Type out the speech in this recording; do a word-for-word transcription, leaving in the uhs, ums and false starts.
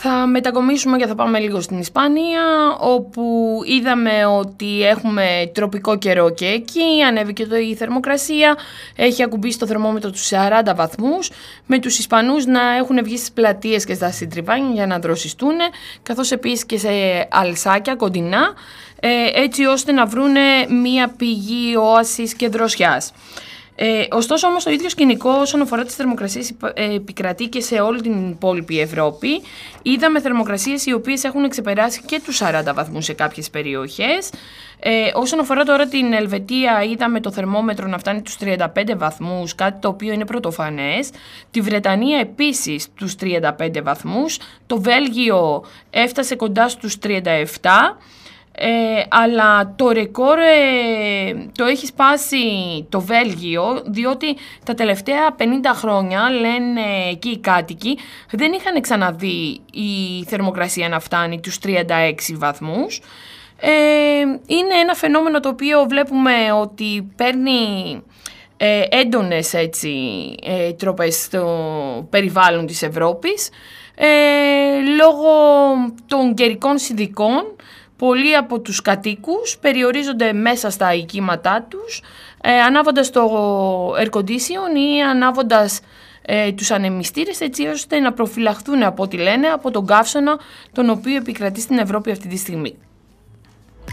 Θα μετακομίσουμε και θα πάμε λίγο στην Ισπανία, όπου είδαμε ότι έχουμε τροπικό καιρό και εκεί, ανέβηκε το, η θερμοκρασία, έχει ακουμπήσει το θερμόμετρο τους σαράντα βαθμούς, με τους Ισπανούς να έχουν βγει στις πλατείες και στα συντριβάνια για να δροσιστούν, καθώς επίσης και σε αλσάκια κοντινά, έτσι ώστε να βρούνε μία πηγή όασης και δροσιάς. Ε, ωστόσο όμως το ίδιο σκηνικό όσον αφορά τις θερμοκρασίες επικρατεί και σε όλη την υπόλοιπη Ευρώπη. Είδαμε θερμοκρασίες οι οποίες έχουν ξεπεράσει και τους σαράντα βαθμούς σε κάποιες περιοχές. Ε, όσον αφορά τώρα την Ελβετία, είδαμε το θερμόμετρο να φτάνει τους τριάντα πέντε βαθμούς, κάτι το οποίο είναι πρωτοφανές. Τη Βρετανία επίσης τους τριάντα πέντε βαθμούς. Το Βέλγιο έφτασε κοντά στους τριάντα επτά. Ε, αλλά το ρεκόρ ε, το έχει σπάσει το Βέλγιο, διότι τα τελευταία πενήντα χρόνια, λένε εκεί οι κάτοικοι, δεν είχαν ξαναδεί η θερμοκρασία να φτάνει τους τριάντα έξι βαθμούς. Ε, είναι ένα φαινόμενο το οποίο βλέπουμε ότι παίρνει ε, έντονες έτσι, ε, τρόπες στο περιβάλλον της Ευρώπης, ε, λόγω των καιρικών συνθηκών. Πολλοί από τους κατοίκους περιορίζονται μέσα στα οικίματά τους, ε, ανάβοντας το air condition ή ανάβοντας ε, τους ανεμιστήρες, έτσι ώστε να προφυλαχθούν, από ό,τι λένε, από τον καύσωνα τον οποίο επικρατεί στην Ευρώπη αυτή τη στιγμή.